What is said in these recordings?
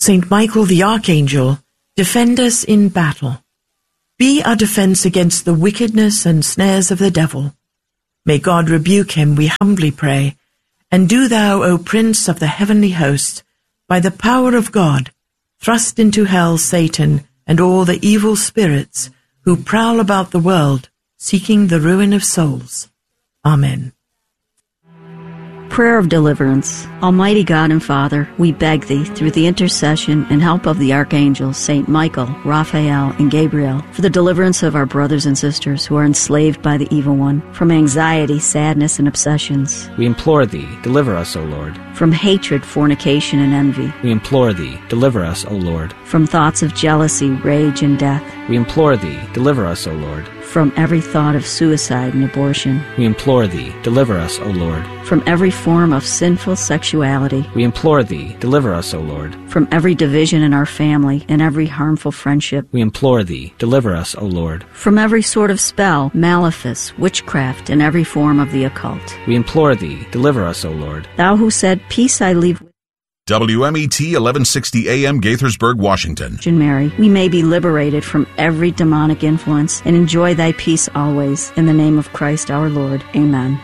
Saint Michael the Archangel, defend us in battle. Be our defense against the wickedness and snares of the devil. May God rebuke him, we humbly pray. And do thou, O Prince of the heavenly host, by the power of God, thrust into hell Satan and all the evil spirits who prowl about the world, seeking the ruin of souls. Amen. Prayer of Deliverance. Almighty God and Father, we beg Thee, through the intercession and help of the archangels, Saint Michael, Raphael, and Gabriel, for the deliverance of our brothers and sisters who are enslaved by the evil one, from anxiety, sadness, and obsessions. We implore Thee, deliver us, O Lord. From hatred, fornication, and envy. We implore Thee, deliver us, O Lord. From thoughts of jealousy, rage, and death. We implore Thee, deliver us, O Lord. From every thought of suicide and abortion. We implore Thee, deliver us, O Lord. From every form of sinful sexuality. We implore Thee, deliver us, O Lord. From every division in our family and every harmful friendship. We implore Thee, deliver us, O Lord. From every sort of spell, malefice, witchcraft, and every form of the occult. We implore Thee, deliver us, O Lord. Thou who said, Peace I leave with WMET 1160 AM, Gaithersburg, Washington. Virgin Mary, we may be liberated from every demonic influence and enjoy Thy peace always. In the name of Christ our Lord. Amen.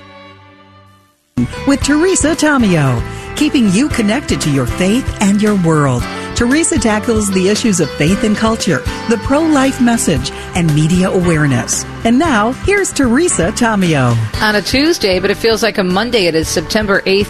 With Teresa Tomeo, keeping you connected to your faith and your world. Teresa tackles the issues of faith and culture, the pro-life message, and media awareness. And now, here's Teresa Tomeo. On a Tuesday, but it feels like a Monday. It is September 8th,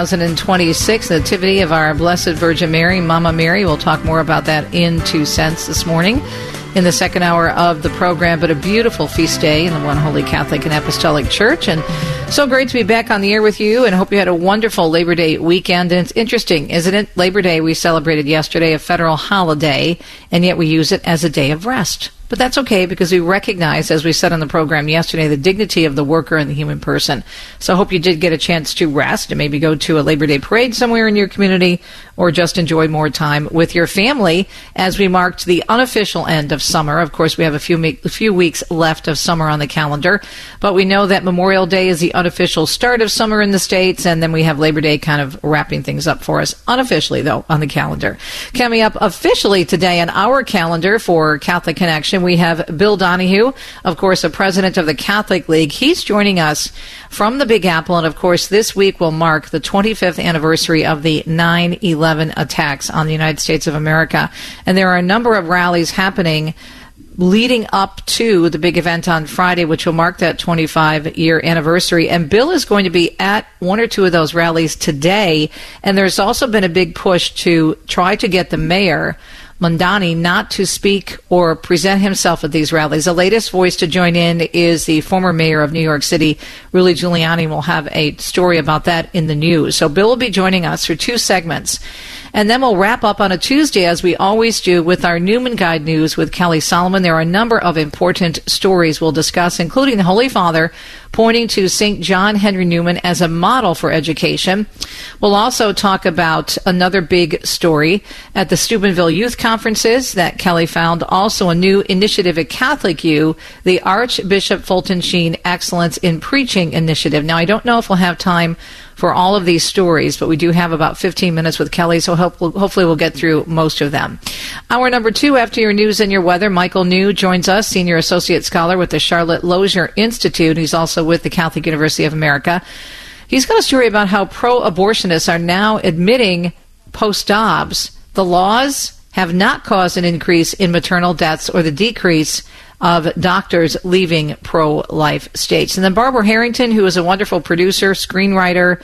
2026, Nativity of our Blessed Virgin Mary, Mama Mary. We'll talk more about that in 2 cents this morning in the second hour of the program, but a beautiful feast day in the One Holy Catholic and Apostolic Church. And so great to be back on the air with you, and hope you had a wonderful Labor Day weekend. And it's interesting, isn't it? Labor Day, we celebrated yesterday, a federal holiday, and yet we use it as a day of rest. But that's okay, because we recognize, as we said on the program yesterday, the dignity of the worker and the human person. So I hope you did get a chance to rest and maybe go to a Labor Day parade somewhere in your community, or just enjoy more time with your family as we marked the unofficial end of summer. Of course, we have a few weeks left of summer on the calendar, but we know that Memorial Day is the unofficial start of summer in the States, and then we have Labor Day kind of wrapping things up for us, unofficially, though, on the calendar. Coming up officially today on our calendar for Catholic Connection, we have Bill Donahue, of course, the president of the Catholic League. He's joining us from the Big Apple, and of course, this week will mark the 25th anniversary of the 9/11 attacks on the United States of America. And there are a number of rallies happening leading up to the big event on Friday, which will mark that 25-year anniversary. And Bill is going to be at one or two of those rallies today. And there's also been a big push to try to get the mayor, Mondani, not to speak or present himself at these rallies. The latest voice to join in is the former mayor of New York City, Rudy Giuliani. We'll have a story about that in the news. So Bill will be joining us for 2 segments. And then we'll wrap up on a Tuesday, as we always do, with our Newman Guide News with Kelly Solomon. There are a number of important stories we'll discuss, including the Holy Father pointing to St. John Henry Newman as a model for education. We'll also talk about another big story at the Steubenville Youth Conferences that Kelly found. Also a new initiative at Catholic U, the Archbishop Fulton Sheen Excellence in Preaching Initiative. Now, I don't know if we'll have time for all of these stories, but we do have about 15 minutes with Kelly, so hopefully we'll get through most of them. Hour number 2, after your news and your weather, Michael New joins us, Senior Associate Scholar with the Charlotte Lozier Institute. He's also with the Catholic University of America. He's got a story about how pro-abortionists are now admitting post-Dobbs the laws have not caused an increase in maternal deaths or the decrease of doctors leaving pro-life states. And then Barbara Harrington, who is a wonderful producer, screenwriter,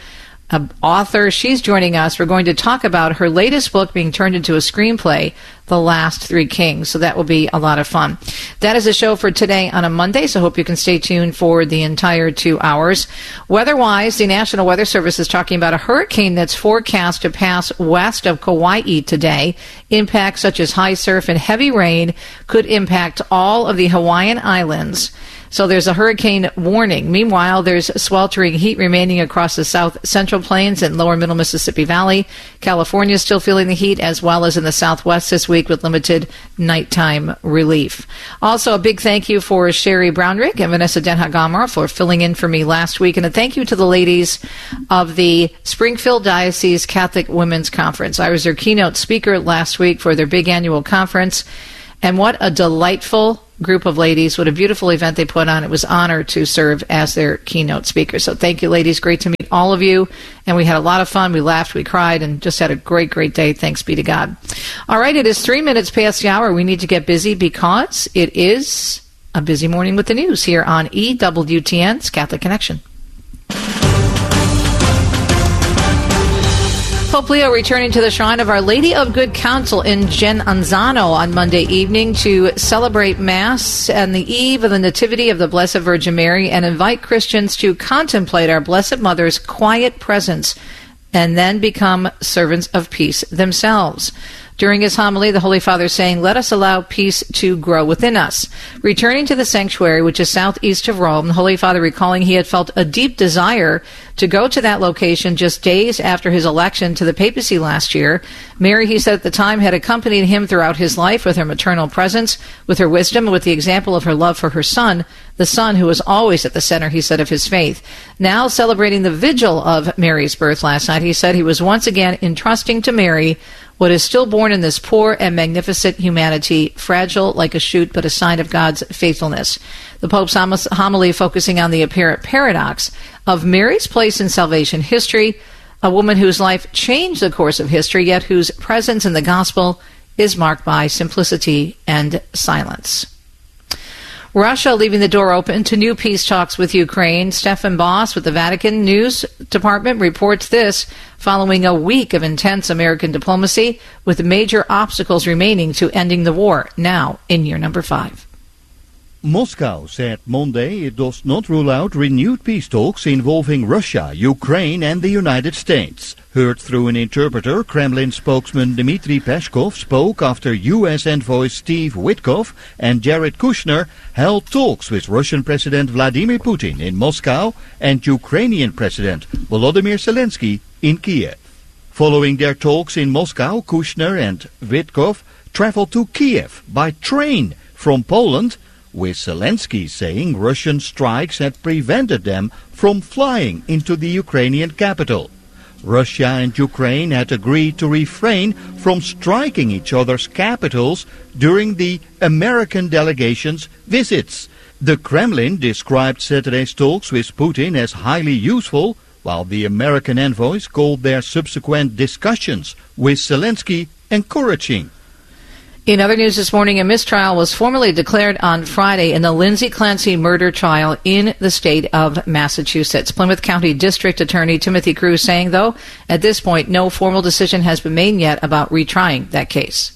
author, she's joining us. We're going to talk about her latest book being turned into a screenplay, The Last Three Kings. So that will be a lot of fun. That is the show for today on a Monday, so hope you can stay tuned for the entire 2 hours. Weather-wise, the National Weather Service is talking about a hurricane that's forecast to pass west of Kauai today. Impacts such as high surf and heavy rain could impact all of the Hawaiian Islands. So there's a hurricane warning. Meanwhile, there's sweltering heat remaining across the south central plains and lower middle Mississippi Valley. California is still feeling the heat, as well as in the southwest this week, with limited nighttime relief. Also, a big thank you for Sherry Brownrick and Vanessa Denhagamar for filling in for me last week. And a thank you to the ladies of the Springfield Diocese Catholic Women's Conference. I was their keynote speaker last week for their big annual conference. And what a delightful group of ladies. What a beautiful event they put on. It was an honor to serve as their keynote speaker. So thank you, ladies. Great to meet all of you. And we had a lot of fun. We laughed, we cried, and just had a great, great day. Thanks be to God. All right, it is 3 minutes past the hour. We need to get busy because it is a busy morning with the news here on EWTN's Catholic Connection. Pope Leo returning to the shrine of Our Lady of Good Counsel in Gennanzano on Monday evening to celebrate Mass on the eve of the Nativity of the Blessed Virgin Mary and invite Christians to contemplate our Blessed Mother's quiet presence and then become servants of peace themselves. During his homily, the Holy Father saying, "Let us allow peace to grow within us." Returning to the sanctuary, which is southeast of Rome, the Holy Father recalling he had felt a deep desire to go to that location just days after his election to the papacy last year. Mary, he said at the time, had accompanied him throughout his life with her maternal presence, with her wisdom, and with the example of her love for her son, the son who was always at the center, he said, of his faith. Now celebrating the vigil of Mary's birth last night, he said he was once again entrusting to Mary what is still born in this poor and magnificent humanity, fragile like a shoot, but a sign of God's faithfulness. The Pope's homily focusing on the apparent paradox of Mary's place in salvation history, a woman whose life changed the course of history, yet whose presence in the gospel is marked by simplicity and silence. Russia leaving the door open to new peace talks with Ukraine. Stefan Boss with the Vatican News Department reports this following a week of intense American diplomacy, with major obstacles remaining to ending the war, now in year number 5. Moscow said Monday it does not rule out renewed peace talks involving Russia, Ukraine and the United States. Heard through an interpreter, Kremlin spokesman Dmitry Peskov spoke after U.S. envoy Steve Witkoff and Jared Kushner held talks with Russian President Vladimir Putin in Moscow and Ukrainian President Volodymyr Zelensky in Kiev. Following their talks in Moscow, Kushner and Witkoff traveled to Kiev by train from Poland, with Zelensky saying Russian strikes had prevented them from flying into the Ukrainian capital. Russia and Ukraine had agreed to refrain from striking each other's capitals during the American delegation's visits. The Kremlin described Saturday's talks with Putin as highly useful, while the American envoys called their subsequent discussions with Zelensky encouraging. In other news this morning, a mistrial was formally declared on Friday in the Lindsay Clancy murder trial in the state of Massachusetts. Plymouth County District Attorney Timothy Cruz saying, though, at this point, no formal decision has been made yet about retrying that case.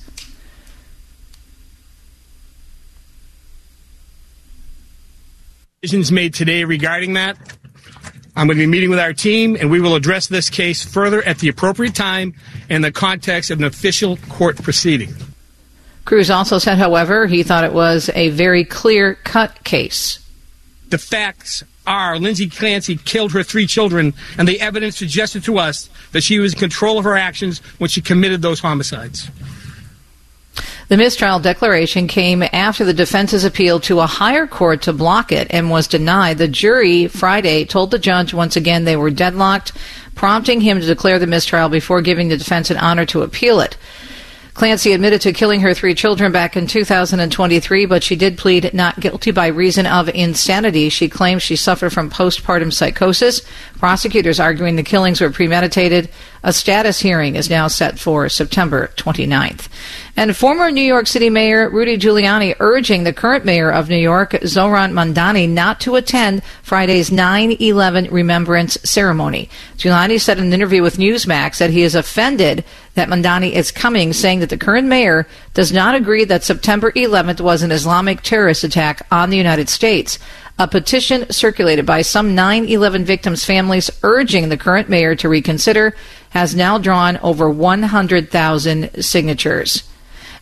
Decisions made today regarding that. I'm going to be meeting with our team, and we will address this case further at the appropriate time in the context of an official court proceeding. Cruz also said, however, he thought it was a very clear-cut case. The facts are Lindsay Clancy killed her 3 children, and the evidence suggested to us that she was in control of her actions when she committed those homicides. The mistrial declaration came after the defense's appeal to a higher court to block it and was denied. The jury Friday told the judge once again they were deadlocked, prompting him to declare the mistrial before giving the defense an honor to appeal it. Clancy admitted to killing her 3 children back in 2023, but she did plead not guilty by reason of insanity. She claims she suffered from postpartum psychosis. Prosecutors arguing the killings were premeditated. A status hearing is now set for September 29th. And former New York City Mayor Rudy Giuliani urging the current mayor of New York, Zohran Mamdani, not to attend Friday's 9/11 remembrance ceremony. Giuliani said in an interview with Newsmax that he is offended that Mamdani is coming, saying that the current mayor does not agree that September 11th was an Islamic terrorist attack on the United States. A petition circulated by some 9/11 victims' families urging the current mayor to reconsider has now drawn over 100,000 signatures.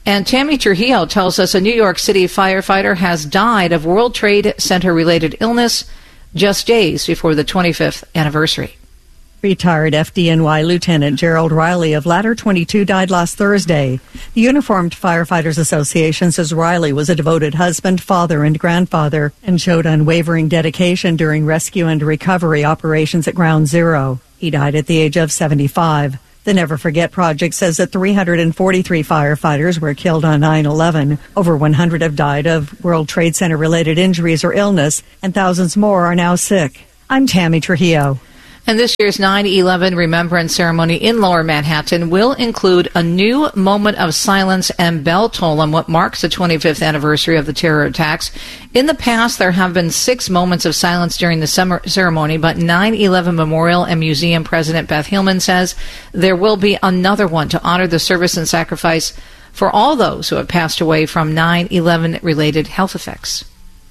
And Tammy Trujillo tells us a New York City firefighter has died of World Trade Center-related illness just days before the 25th anniversary. Retired FDNY Lieutenant Gerald Riley of Ladder 22 died last Thursday. The Uniformed Firefighters Association says Riley was a devoted husband, father, and grandfather and showed unwavering dedication during rescue and recovery operations at Ground Zero. He died at the age of 75. The Never Forget Project says that 343 firefighters were killed on 9/11. Over 100 have died of World Trade Center-related injuries or illness, and thousands more are now sick. I'm Tammy Trujillo. And this year's 9/11 Remembrance Ceremony in Lower Manhattan will include a new moment of silence and bell toll on what marks the 25th anniversary of the terror attacks. In the past, there have been 6 moments of silence during the ceremony, but 9/11 Memorial and Museum President Beth Hillman says there will be another one to honor the service and sacrifice for all those who have passed away from 9/11-related health effects.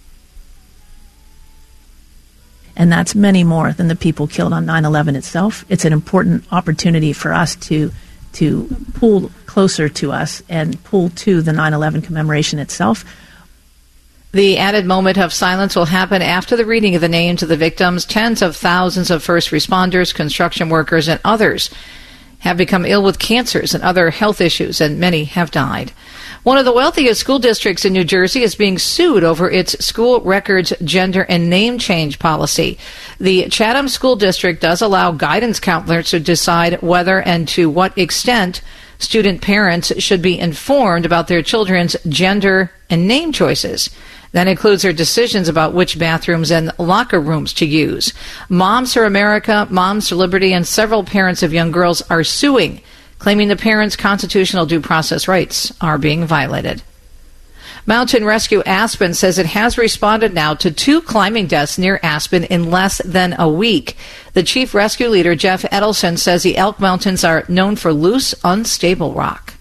And that's many more than the people killed on 9/11 itself. It's an important opportunity for us to pull closer to us and pull to the 9/11 commemoration itself. The added moment of silence will happen after the reading of the names of the victims. Tens of thousands of first responders, construction workers, and others have become ill with cancers and other health issues, and many have died. One of the wealthiest school districts in New Jersey is being sued over its school records, gender, and name change policy. The Chatham School District does allow guidance counselors to decide whether and to what extent student parents should be informed about their children's gender and name choices. That includes their decisions about which bathrooms and locker rooms to use. Moms for America, Moms for Liberty, and several parents of young girls are suing, claiming the parents' constitutional due process rights are being violated. Mountain Rescue Aspen says it has responded now to 2 climbing deaths near Aspen in less than a week. The chief rescue leader, Jeff Edelson, says the Elk Mountains are known for loose, unstable rock.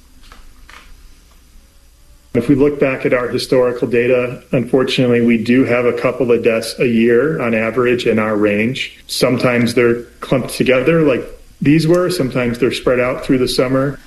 If we look back at our historical data, unfortunately, we do have a couple of deaths a year on average in our range. Sometimes they're clumped together like these were. Sometimes they're spread out through the summer.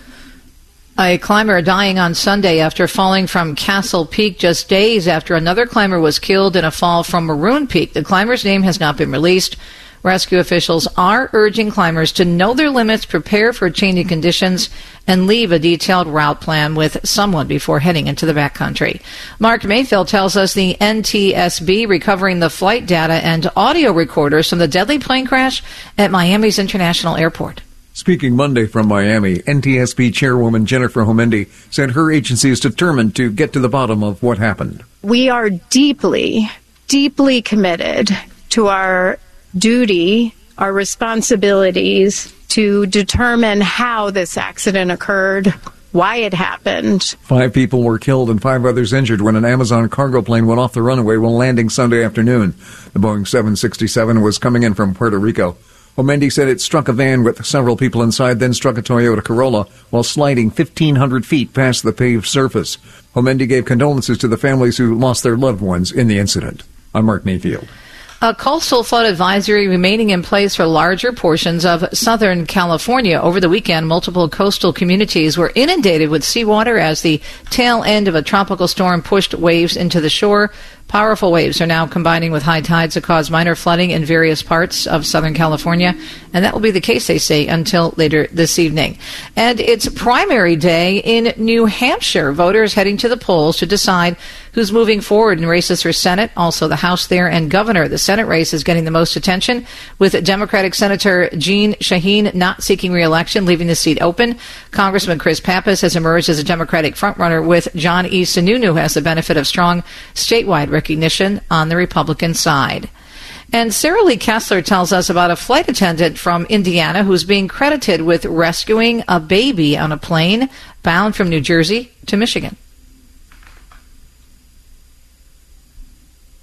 A climber dying on Sunday after falling from Castle Peak just days after another climber was killed in a fall from Maroon Peak. The climber's name has not been released. Rescue officials are urging climbers to know their limits, prepare for changing conditions, and leave a detailed route plan with someone before heading into the backcountry. Mark Mayfield tells us the NTSB recovering the flight data and audio recorders from the deadly plane crash at Miami's International Airport. Speaking Monday from Miami, NTSB Chairwoman Jennifer Homendy said her agency is determined to get to the bottom of what happened. We are deeply, deeply committed to our duty, our responsibilities to determine how this accident occurred, why it happened. 5 people were killed and 5 others injured when an Amazon cargo plane went off the runway while landing Sunday afternoon. The Boeing 767 was coming in from Puerto Rico. Homendy said it struck a van with several people inside, then struck a Toyota Corolla while sliding 1,500 feet past the paved surface. Homendy gave condolences to the families who lost their loved ones in the incident. I'm Mark Mayfield. A coastal flood advisory remaining in place for larger portions of Southern California. Over the weekend, multiple coastal communities were inundated with seawater as the tail end of a tropical storm pushed waves into the shore. Powerful waves are now combining with high tides to cause minor flooding in various parts of Southern California, and that will be the case, they say, until later this evening. And it's primary day in New Hampshire. Voters heading to the polls to decide who's moving forward in races for Senate, also the House there, and governor. The Senate race is getting the most attention, with Democratic Senator Jeanne Shaheen not seeking re-election, leaving the seat open. Congressman Chris Pappas has emerged as a Democratic frontrunner, with John E. Sununu who has the benefit of strong statewide recognition on the Republican side. And Sarah Lee Kessler tells us about a flight attendant from Indiana who's being credited with rescuing a baby on a plane bound from New Jersey to Michigan.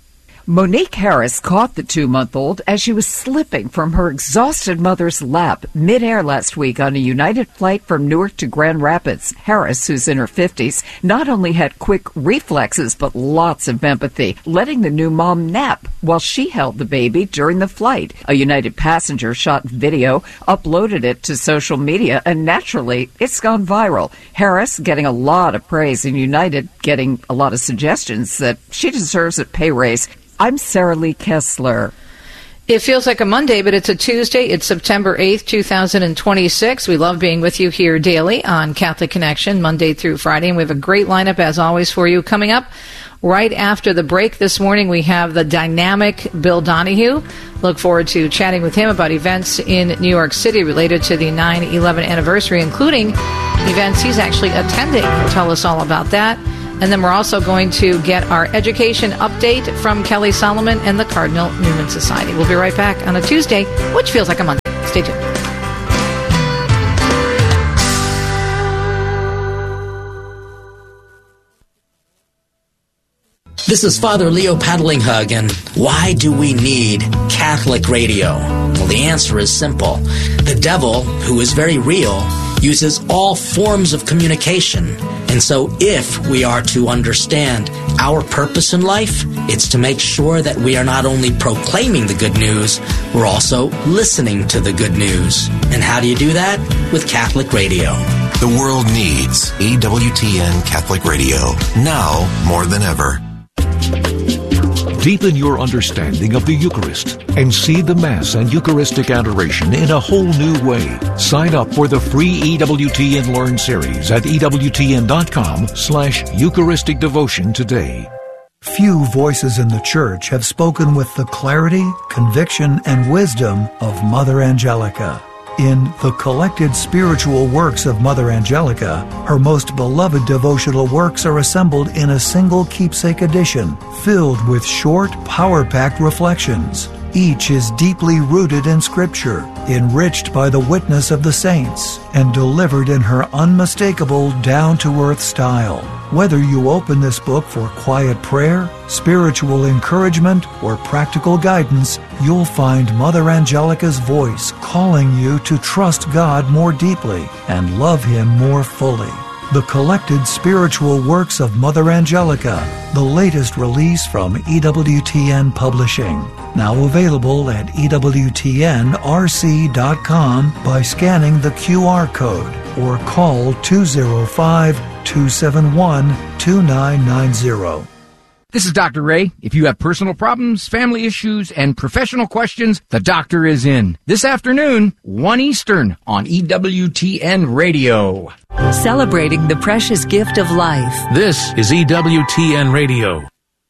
Monique Harris caught the 2-month-old as she was slipping from her exhausted mother's lap midair last week on a United flight from Newark to Grand Rapids. Harris, who's in her 50s, not only had quick reflexes but lots of empathy, letting the new mom nap while she held the baby during the flight. A United passenger shot video, uploaded it to social media, and naturally, it's gone viral. Harris getting a lot of praise and United getting a lot of suggestions that she deserves a pay raise. I'm Sarah Lee Kessler. It feels like a Monday, but it's a Tuesday. It's September 8th, 2026. We love being with you here daily on Catholic Connection, Monday through Friday. And we have a great lineup, as always, for you. Coming up right after the break this morning, we have the dynamic Bill Donahue. Look forward to chatting with him about events in New York City related to the 9/11 anniversary, including events he's actually attending. He'll tell us all about that. And then we're also going to get our education update from Kelly Solomon and the Cardinal Newman Society. We'll be right back on a Tuesday, which feels like a Monday. Stay tuned. This is Father Leo Paddlinghug, and why do we need Catholic radio? Well, the answer is simple. The devil, who is very real, uses all forms of communication. And so if we are to understand our purpose in life, it's to make sure that we are not only proclaiming the good news, we're also listening to the good news. And how do you do that? With Catholic radio. The world needs EWTN Catholic Radio, now more than ever. Deepen your understanding of the Eucharist and see the Mass and Eucharistic adoration in a whole new way. Sign up for the free EWTN Learn series at EWTN.com/Eucharistic Devotion today. Few voices in the Church have spoken with the clarity, conviction, and wisdom of Mother Angelica. In the collected spiritual works of Mother Angelica, her most beloved devotional works are assembled in a single keepsake edition, filled with short, power-packed reflections. Each is deeply rooted in Scripture, enriched by the witness of the saints, and delivered in her unmistakable, down-to-earth style. Whether you open this book for quiet prayer, spiritual encouragement, or practical guidance, you'll find Mother Angelica's voice calling you to trust God more deeply and love Him more fully. The collected spiritual works of Mother Angelica, the latest release from EWTN Publishing. Now available at EWTNRC.com by scanning the QR code or call 205-271-2990. This is Dr. Ray. If you have personal problems, family issues, and professional questions, the doctor is in. This afternoon, 1 Eastern on EWTN Radio. Celebrating the precious gift of life. This is EWTN Radio.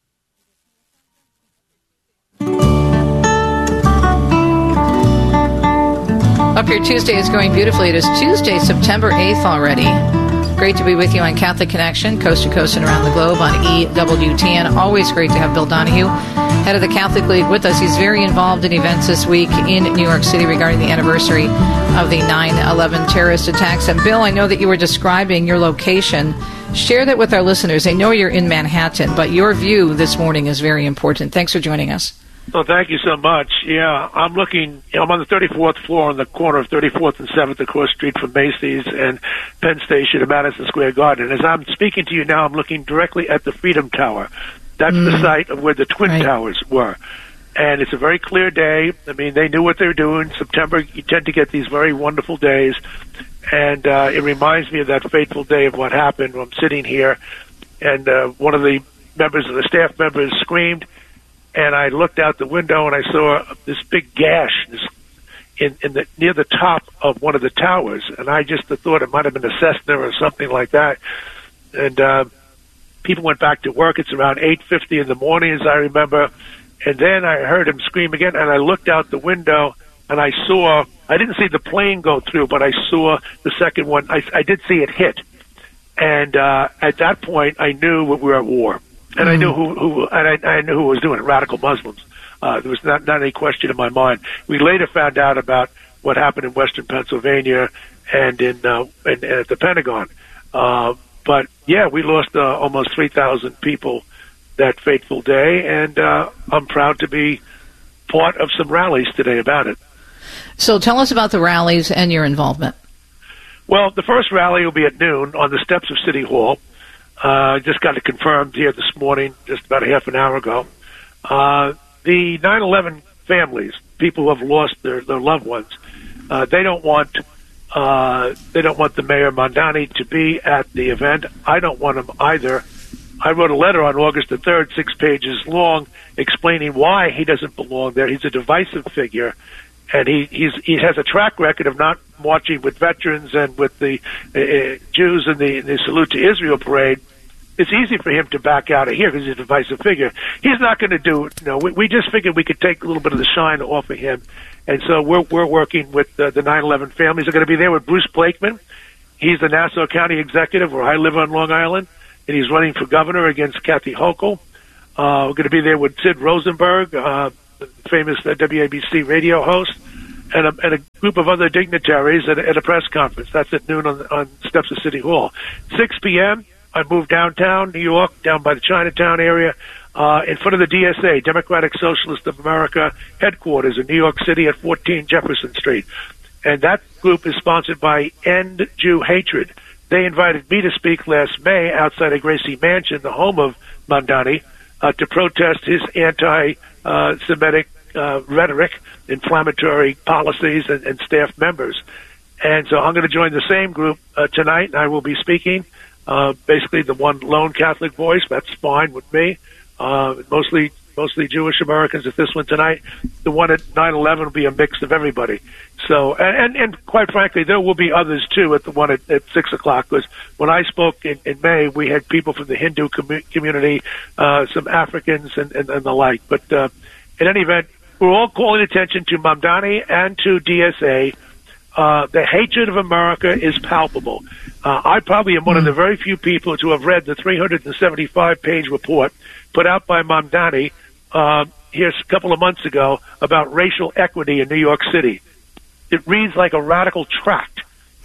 Up here Tuesday is going beautifully. It is Tuesday, September 8th already. Great to be with you on Catholic Connection, coast to coast and around the globe on EWTN. Always great to have Bill Donahue, head of the Catholic League, with us. He's very involved in events this week in New York City regarding the anniversary of the 9/11 terrorist attacks. And Bill, I know that you were describing your location. Share that with our listeners. I know you're in Manhattan, but your view this morning is very important. Thanks for joining us. Well, thank you so much. Yeah, I'm on the 34th floor on the corner of 34th and 7th across the street from Macy's and Penn Station at Madison Square Garden. As I'm speaking to you now, I'm looking directly at the Freedom Tower. That's the site of where the Twin Towers were. And it's a very clear day. I mean, they knew what they were doing. September, you tend to get these very wonderful days. And it reminds me of that fateful day of what happened. I'm sitting here, and one of the staff members screamed, and I looked out the window and I saw this big gash near the top of one of the towers, and I just thought it might have been a Cessna or something like that. And people went back to work. It's around 8:50 in the morning, as I remember. And then I heard him scream again, and I looked out the window and I didn't see the plane go through, but I saw the second one. I did see it hit. And at that point, I knew we were at war. And I knew I knew who was doing it, radical Muslims. There was not any question in my mind. We later found out about what happened in Western Pennsylvania and at the Pentagon. But yeah, we lost almost 3,000 people that fateful day, and I'm proud to be part of some rallies today about it. So tell us about the rallies and your involvement. Well, the first rally will be at noon on the steps of City Hall. Just got it confirmed here this morning, just about a half an hour ago. The 9/11 families, people who have lost their loved ones, they don't want the Mayor Mamdani to be at the event. I don't want him either. I wrote a letter on August the 3rd, 6 pages long, explaining why he doesn't belong there. He's a divisive figure, and he has a track record of not marching with veterans and with the Jews in the Salute to Israel parade. It's easy for him to back out of here because he's a divisive figure. He's not going to do. We just figured we could take a little bit of the shine off of him, and so we're working with the 9/11 families. They're going to be there with Bruce Blakeman. He's the Nassau County executive, where I live on Long Island, and he's running for governor against Kathy Hochul. We're going to be there with Sid Rosenberg, the famous WABC radio host, and a group of other dignitaries at a press conference. That's at noon on steps of City Hall. 6 p.m., I moved downtown New York, down by the Chinatown area, in front of the DSA, Democratic Socialist of America headquarters in New York City at 14 Jefferson Street. And that group is sponsored by End Jew Hatred. They invited me to speak last May outside of Gracie Mansion, the home of Mamdani, to protest his anti-Semitic rhetoric, inflammatory policies, and staff members. And so I'm going to join the same group tonight, and I will be speaking. Basically, the one lone Catholic voice. That's fine with me. Mostly Jewish Americans at this one tonight. The one at 9/11 will be a mix of everybody. So, and quite frankly, there will be others too at the one at 6 o'clock. Because when I spoke in May, we had people from the Hindu community, some Africans, and the like. But in any event, we're all calling attention to Mamdani and to DSA. The hatred of America is palpable. I probably am one of the very few people to have read the 375-page report put out by Mamdani here a couple of months ago about racial equity in New York City. It reads like a radical tract,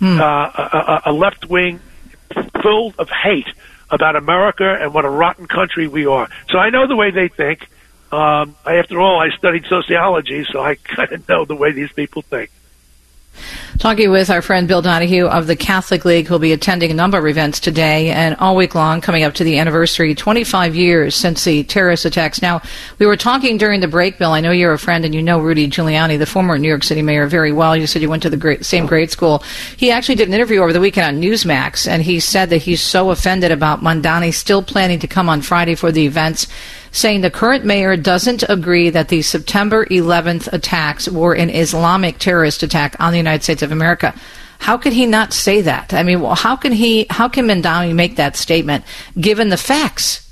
a left wing full of hate about America and what a rotten country we are. So I know the way they think. After all, I studied sociology, so I kind of know the way these people think. Talking with our friend Bill Donahue of the Catholic League, who'll be attending a number of events today and all week long, coming up to the anniversary, 25 years since the terrorist attacks. Now, we were talking during the break, Bill. I know you're a friend and you know Rudy Giuliani, the former New York City mayor, very well. You said you went to the same grade school. He actually did an interview over the weekend on Newsmax, and he said that he's so offended about Mamdani still planning to come on Friday for the events, saying the current mayor doesn't agree that the September 11th attacks were an Islamic terrorist attack on the United States of America. How could he not say that? I mean, well, how can Mamdani make that statement given the facts?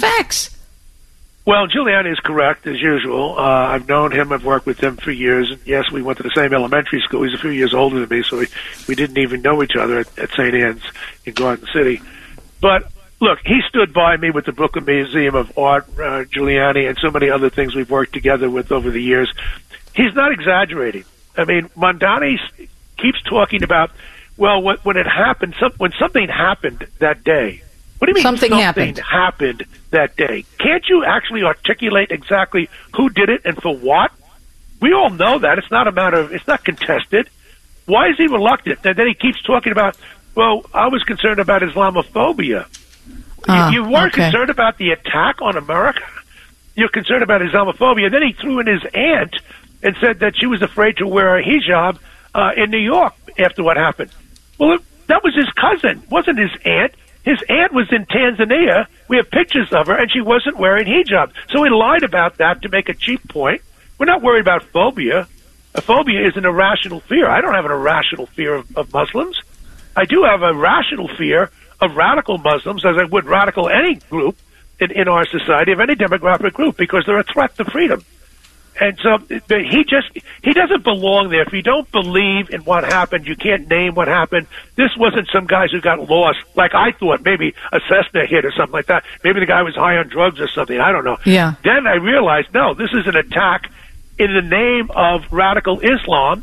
Well, Giuliani is correct, as usual. I've known him. I've worked with him for years. And yes, we went to the same elementary school. He's a few years older than me, so we didn't even know each other at St. Anne's in Garden City. But look, he stood by me with the Brooklyn Museum of Art, Giuliani, and so many other things we've worked together with over the years. He's not exaggerating. I mean, Mamdani keeps talking about, well, when it happened, when something happened that day. What do you mean something happened that day? Can't you actually articulate exactly who did it and for what? We all know that. It's not a matter of, it's not contested. Why is he reluctant? And then he keeps talking about, well, I was concerned about Islamophobia. You weren't concerned about the attack on America. You're concerned about Islamophobia. Then he threw in his aunt and said that she was afraid to wear a hijab in New York after what happened. Well, that was his cousin, wasn't his aunt. His aunt was in Tanzania. We have pictures of her, and she wasn't wearing hijab. So he lied about that to make a cheap point. We're not worried about phobia. A phobia is an irrational fear. I don't have an irrational fear of Muslims. I do have a rational fear of radical Muslims, as I would radical any group in our society, of any demographic group, because they're a threat to freedom. And so he doesn't belong there. If you don't believe in what happened, you can't name what happened. This wasn't some guys who got lost, like I thought, maybe a Cessna hit or something like that. Maybe the guy was high on drugs or something. I don't know. Yeah. Then I realized, no, this is an attack in the name of radical Islam.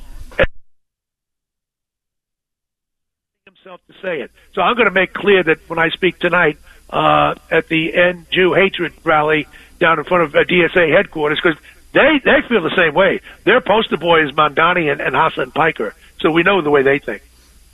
Himself to say it. So I'm going to make clear that when I speak tonight at the End Jew Hatred rally down in front of DSA headquarters, because they feel the same way. Their poster boy is Mamdani and Hassan Piker, so we know the way they think.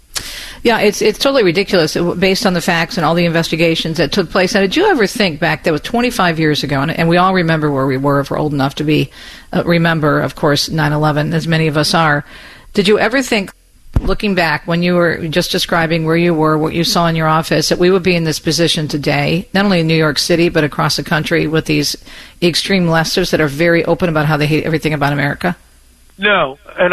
Yeah, it's totally ridiculous based on the facts and all the investigations that took place. Now, did you ever think back, that was 25 years ago, and we all remember where we were if we're old enough to be remember, of course, 9/11, as many of us are. Did you ever think, looking back when you were just describing where you were, what you saw in your office, that we would be in this position today, not only in New York City, but across the country with these extreme leftists that are very open about how they hate everything about America? No, and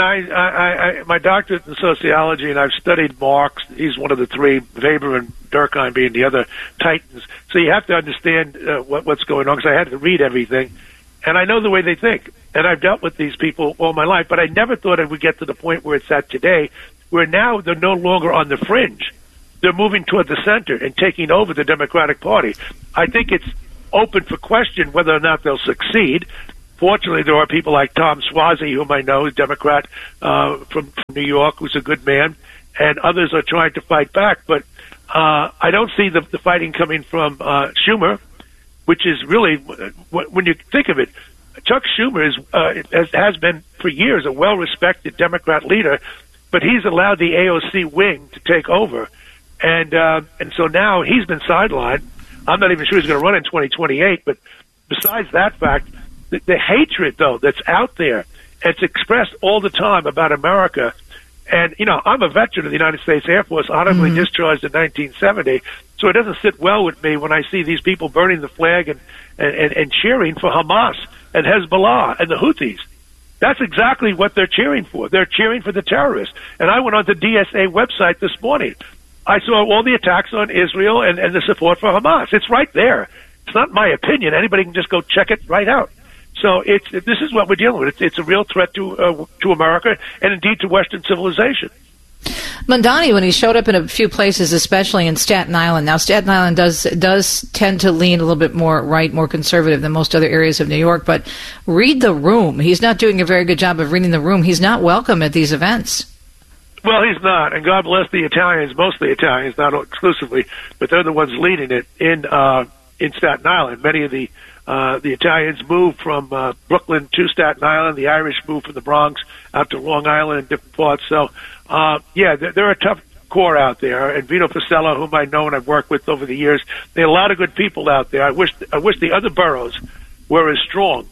I my doctorate in sociology, and I've studied Marx. He's one of the three, Weber and Durkheim being the other titans. So you have to understand what's going on, because I had to read everything, and I know the way they think. And I've dealt with these people all my life, but I never thought it would get to the point where it's at today, where now they're no longer on the fringe. They're moving toward the center and taking over the Democratic Party. I think it's open for question whether or not they'll succeed. Fortunately, there are people like Tom Suozzi, whom I know, a Democrat from New York, who's a good man, and others are trying to fight back. But I don't see the fighting coming from Schumer, which is really, when you think of it, Chuck Schumer has been for years a well-respected Democrat leader, but he's allowed the AOC wing to take over, and so now he's been sidelined. I'm not even sure he's going to run in 2028. But besides that fact, the hatred, though, that's out there, it's expressed all the time about America. And, you know, I'm a veteran of the United States Air Force, honorably discharged in 1970, so it doesn't sit well with me when I see these people burning the flag and cheering for Hamas and Hezbollah and the Houthis. That's exactly what they're cheering for. They're cheering for the terrorists. And I went on the DSA website this morning. I saw all the attacks on Israel and the support for Hamas. It's right there. It's not my opinion. Anybody can just go check it right out. So this is what we're dealing with. It's a real threat to America and indeed to Western civilization. Mamdani, when he showed up in a few places, especially in Staten Island. Now, Staten Island does tend to lean a little bit more right, more conservative than most other areas of New York. But read the room. He's not doing a very good job of reading the room. He's not welcome at these events. Well, he's not, and God bless the Italians, mostly Italians, not exclusively, but they're the ones leading it in Staten Island. Many of the Italians moved from Brooklyn to Staten Island. The Irish moved from the Bronx out to Long Island and different parts. So, they're a tough core out there. And Vito Fossella, whom I know and I've worked with over the years, there are a lot of good people out there. I wish the other boroughs were as strong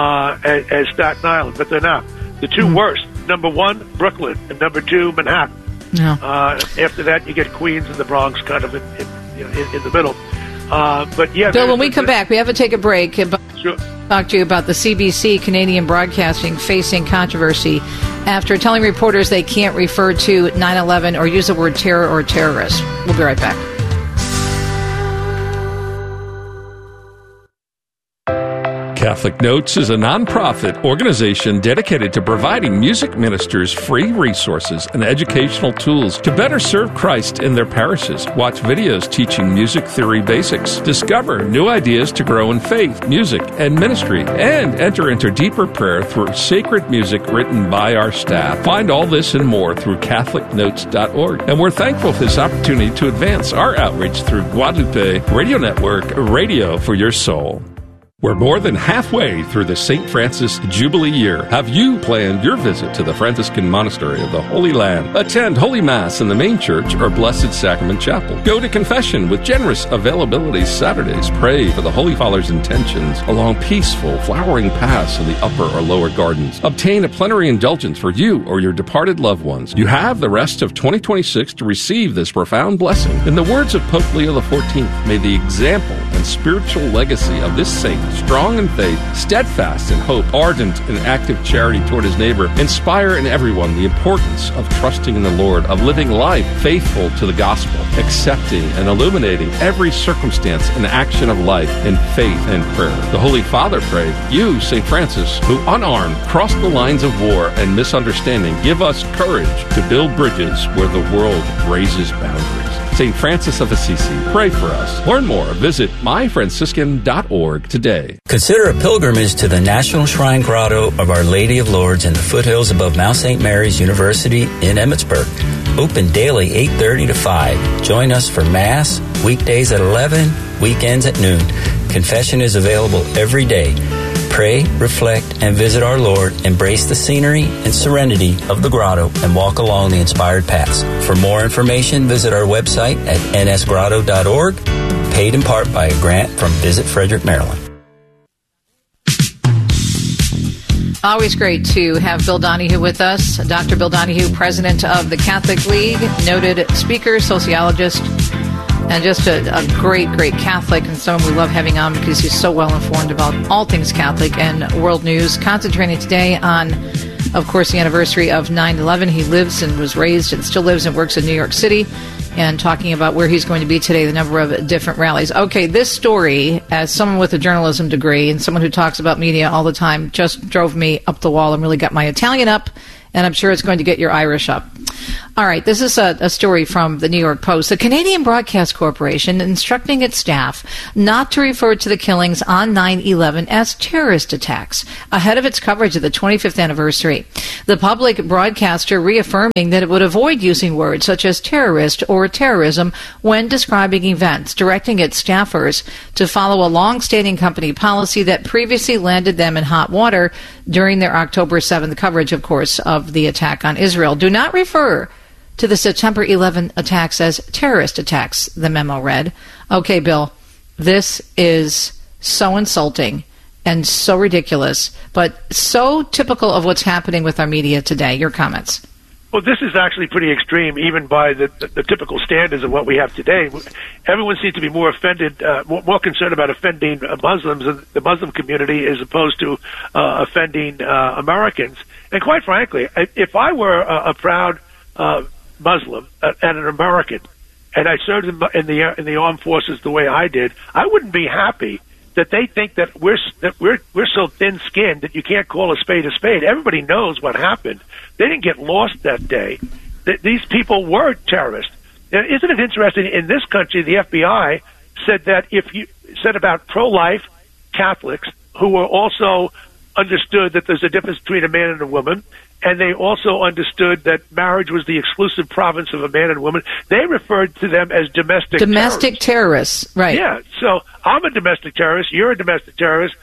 as Staten Island, but they're not. The two worst, number one, Brooklyn, and number two, Manhattan. Yeah. After that, you get Queens and the Bronx kind of in the middle. But yeah, Bill, when we come back, we have to take a break. Sure. Talk to you about the CBC, Canadian Broadcasting, facing controversy after telling reporters they can't refer to 9/11 or use the word terror or terrorist. We'll be right back. Catholic Notes is a nonprofit organization dedicated to providing music ministers free resources and educational tools to better serve Christ in their parishes. Watch videos teaching music theory basics, discover new ideas to grow in faith, music, and ministry, and enter into deeper prayer through sacred music written by our staff. Find all this and more through CatholicNotes.org. And we're thankful for this opportunity to advance our outreach through Guadalupe Radio Network, Radio for Your Soul. We're more than halfway through the St. Francis Jubilee year. Have you planned your visit to the Franciscan Monastery of the Holy Land? Attend Holy Mass in the main church or Blessed Sacrament Chapel. Go to confession with generous availability Saturdays. Pray for the Holy Father's intentions along peaceful, flowering paths in the upper or lower gardens. Obtain a plenary indulgence for you or your departed loved ones. You have the rest of 2026 to receive this profound blessing. In the words of Pope Leo XIV, may the example and spiritual legacy of this saint, strong in faith, steadfast in hope, ardent in active charity toward his neighbor, inspire in everyone the importance of trusting in the Lord, of living life faithful to the gospel, accepting and illuminating every circumstance and action of life in faith and prayer. The Holy Father prayed, you, St. Francis, who unarmed crossed the lines of war and misunderstanding, give us courage to build bridges where the world raises boundaries. St. Francis of Assisi, pray for us. Learn more. Visit myfranciscan.org today. Consider a pilgrimage to the National Shrine Grotto of Our Lady of Lourdes in the foothills above Mount St. Mary's University in Emmitsburg. Open daily 8:30 to 5. Join us for Mass, weekdays at 11, weekends at noon. Confession is available every day. Pray, reflect, and visit our Lord. Embrace the scenery and serenity of the grotto and walk along the inspired paths. For more information, visit our website at nsgrotto.org, paid in part by a grant from Visit Frederick, Maryland. Always great to have Bill Donohue with us. Dr. Bill Donohue, president of the Catholic League, noted speaker, sociologist, and just a great, great Catholic, and someone we love having on because he's so well informed about all things Catholic and world news. Concentrating today on, of course, the anniversary of 9/11. He lives and was raised and still lives and works in New York City, and talking about where he's going to be today, the number of different rallies. Okay, this story, as someone with a journalism degree and someone who talks about media all the time, just drove me up the wall and really got my Italian up, and I'm sure it's going to get your Irish up. All right, this is a story from the New York Post. The Canadian Broadcast Corporation instructing its staff not to refer to the killings on 9/11 as terrorist attacks ahead of its coverage of the 25th anniversary. The public broadcaster reaffirming that it would avoid using words such as terrorist or terrorism when describing events, directing its staffers to follow a long-standing company policy that previously landed them in hot water during their October 7th coverage, of course, of the attack on Israel. Do not refer to the September 11 attacks as terrorist attacks, the memo read. Okay, Bill, this is so insulting and so ridiculous, but so typical of what's happening with our media today. Your comments. Well, this is actually pretty extreme, even by the typical standards of what we have today. Everyone seems to be more offended, more concerned about offending Muslims and the Muslim community as opposed to offending Americans. And quite frankly, if I were a proud Muslim and an American, and I served in the armed forces the way I did, I wouldn't be happy that they think that we're so thin-skinned that you can't call a spade a spade. Everybody knows what happened. They didn't get lost that day. These people were terrorists. Now, isn't it interesting? In this country, the FBI said that said about pro-life Catholics who were also understood that there's a difference between a man and a woman, and they also understood that marriage was the exclusive province of a man and a woman. They referred to them as domestic terrorists. Right. Yeah. So I'm a domestic terrorist. You're a domestic terrorist.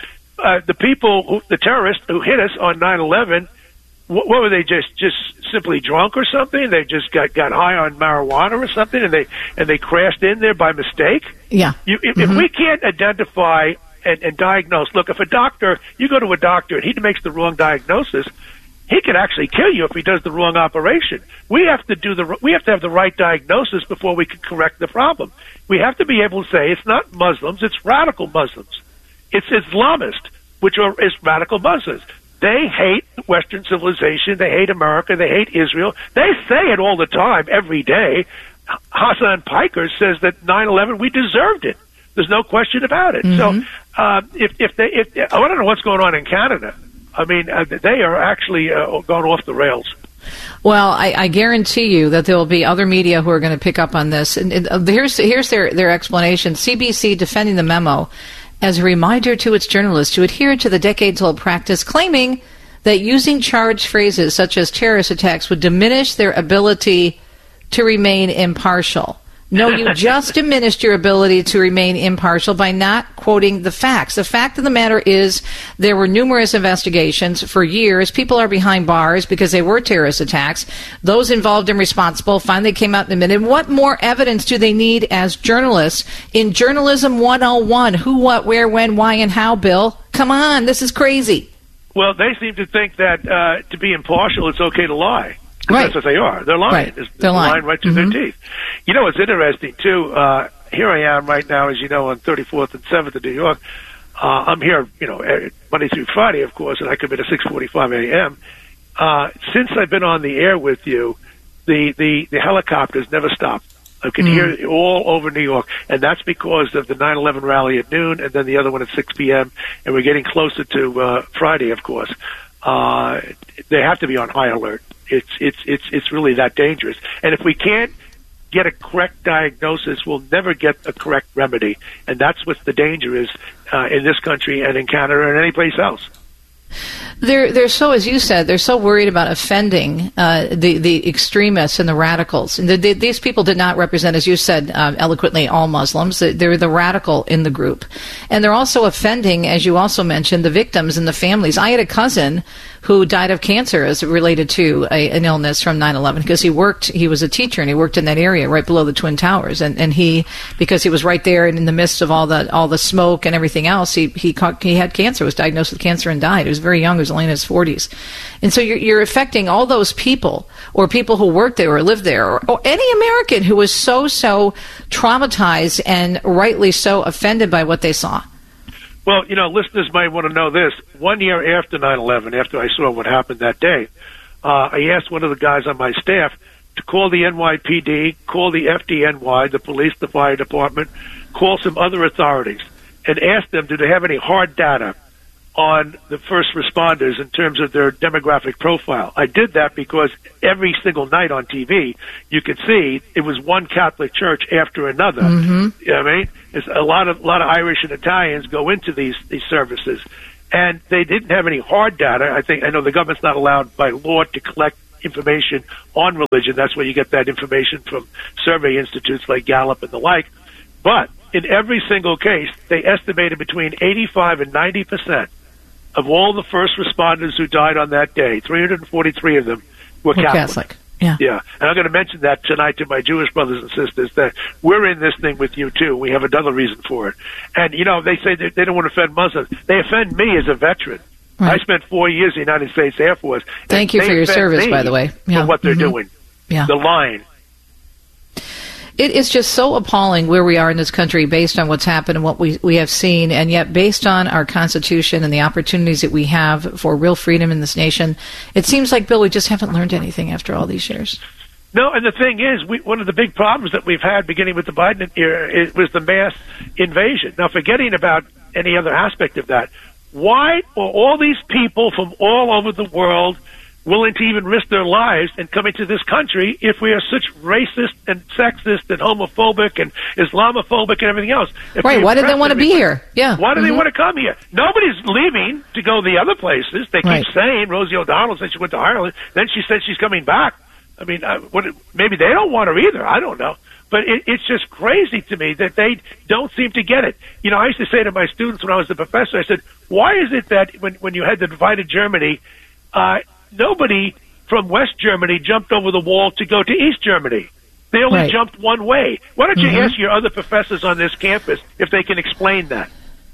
The terrorists who hit us on 9/11, what were they? Just simply drunk or something? They just got high on marijuana or something, and they crashed in there by mistake. Yeah. If we can't identify and diagnose, look, if you go to a doctor and he makes the wrong diagnosis, he could actually kill you if he does the wrong operation. We have to have the right diagnosis before we can correct the problem. We have to be able to say it's not Muslims, it's radical Muslims. It's Islamists, is radical Muslims. They hate Western civilization, they hate America, they hate Israel. They say it all the time, every day. Hassan Piker says that 9/11, we deserved it. There's no question about it. So if I don't know what's going on in Canada. I mean, they are actually going off the rails. Well, I guarantee you that there will be other media who are going to pick up on this. And here's their explanation. CBC defending the memo as a reminder to its journalists to adhere to the decades-old practice, claiming that using charged phrases such as terrorist attacks would diminish their ability to remain impartial. No, you just diminished your ability to remain impartial by not quoting the facts. The fact of the matter is there were numerous investigations for years. People are behind bars because they were terrorist attacks. Those involved and responsible finally came out in a minute. What more evidence do they need as journalists in Journalism 101? Who, what, where, when, why, and how, Bill? Come on, this is crazy. Well, they seem to think that to be impartial, it's okay to lie. Right. That's what they are. They're lying. Right. They're lying right through their teeth. You know, it's interesting, too. Here I am right now, as you know, on 34th and 7th in New York. I'm here, Monday through Friday, of course, and I come in at 6:45 a.m. Since I've been on the air with you, the helicopters never stop. I can hear it all over New York, and that's because of the 9/11 rally at noon and then the other one at 6 p.m., and we're getting closer to Friday, of course. They have to be on high alert. It's really that dangerous. And if we can't get a correct diagnosis, we'll never get a correct remedy. And that's what the danger is in this country and in Canada and any place else. They're so, as you said, they're so worried about offending the extremists and the radicals. And these people did not represent, as you said eloquently, all Muslims. They're the radical in the group. And they're also offending, as you also mentioned, the victims and the families. I had a cousin who died of cancer as related to an illness from 9/11 because he was a teacher and he worked in that area right below the Twin Towers. And he, because he was right there in the midst of all the smoke and everything else, he had cancer, was diagnosed with cancer and died. He was very young. He was only in his 40s. And so you're affecting all those people or people who worked there or lived there or any American who was so traumatized and rightly so offended by what they saw. Well, listeners might want to know this. 1 year after 9/11, after I saw what happened that day, I asked one of the guys on my staff to call the NYPD, call the FDNY, the police, the fire department, call some other authorities, and ask them, do they have any hard data on the first responders in terms of their demographic profile. I did that because every single night on TV, you could see it was one Catholic church after another. Mm-hmm. You know what I mean? It's a lot of Irish and Italians go into these services, and they didn't have any hard data. I know the government's not allowed by law to collect information on religion. That's where you get that information from survey institutes like Gallup and the like. But in every single case, they estimated between 85 and 90% of all the first responders who died on that day, 343 of them, were Catholic. Yeah. Yeah. And I'm going to mention that tonight to my Jewish brothers and sisters, that we're in this thing with you, too. We have another reason for it. And, they say they don't want to offend Muslims. They offend me as a veteran. Right. I spent 4 years in the United States Air Force. Thank you for your service, by the way. For what they're doing. Yeah. The line. It is just so appalling where we are in this country based on what's happened and what we have seen, and yet based on our Constitution and the opportunities that we have for real freedom in this nation, it seems like, Bill, we just haven't learned anything after all these years. No, and the thing is, one of the big problems that we've had beginning with the Biden era was the mass invasion. Now, forgetting about any other aspect of that, why are all these people from all over the world willing to even risk their lives and come into this country if we are such racist and sexist and homophobic and Islamophobic and everything else? Right, why did they want to be here? Yeah. Why do they want to come here? Nobody's leaving to go the other places. They keep saying, Rosie O'Donnell said she went to Ireland, then she said she's coming back. I mean, maybe they don't want her either. I don't know. But it's just crazy to me that they don't seem to get it. I used to say to my students when I was a professor, I said, why is it that when you had the divided Germany, nobody from West Germany jumped over the wall to go to East Germany? They only jumped one way. Why don't you ask your other professors on this campus if they can explain that?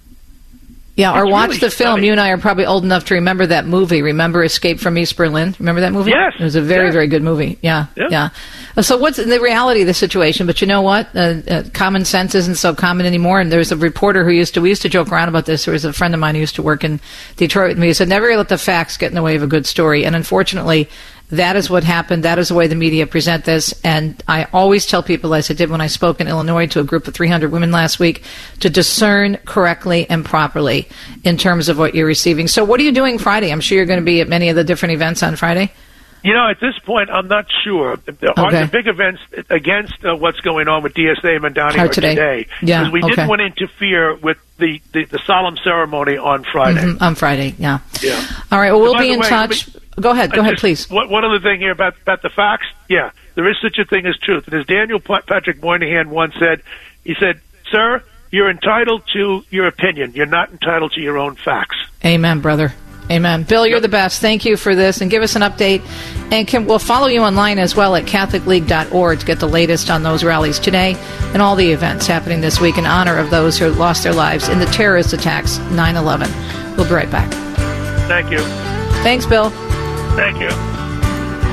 Yeah, or watch the film. You and I are probably old enough to remember that movie. Remember Escape from East Berlin? Remember that movie? Yes. It was a very, very good movie. Yeah. So what's the reality of the situation? But you know what? Common sense isn't so common anymore. And there's a reporter we used to joke around about this. There was a friend of mine who used to work in Detroit with me. He said, never let the facts get in the way of a good story. And unfortunately, that is what happened. That is the way the media present this. And I always tell people, as I did when I spoke in Illinois to a group of 300 women last week, to discern correctly and properly in terms of what you're receiving. So what are you doing Friday? I'm sure you're going to be at many of the different events on Friday. At this point, I'm not sure. The big events against what's going on with DSA and Downing are today. Yeah, because we didn't want to interfere with the solemn ceremony on Friday. Mm-hmm, on Friday, yeah. Yeah. All right, well, we'll be in touch. Go ahead, please. One other thing here about the facts. Yeah, there is such a thing as truth. And as Daniel Patrick Moynihan once said, he said, sir, you're entitled to your opinion. You're not entitled to your own facts. Amen, brother. Amen. Bill, you're the best. Thank you for this, and give us an update. And we'll follow you online as well at CatholicLeague.org to get the latest on those rallies today and all the events happening this week in honor of those who lost their lives in the terrorist attacks 9/11. We'll be right back. Thank you. Thanks, Bill. Thank you.